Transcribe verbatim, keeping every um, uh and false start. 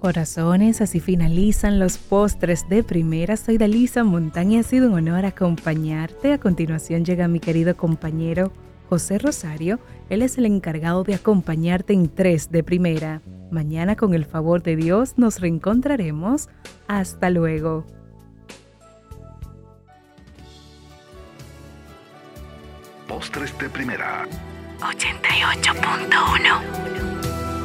Corazones, así finalizan los postres de primera. Soy Dalisa Montaña y ha sido un honor acompañarte. A continuación llega mi querido compañero José Rosario. Él es el encargado de acompañarte en tres de primera. Mañana, con el favor de Dios, nos reencontraremos. Hasta luego. Postres de primera. ochenta y ocho punto uno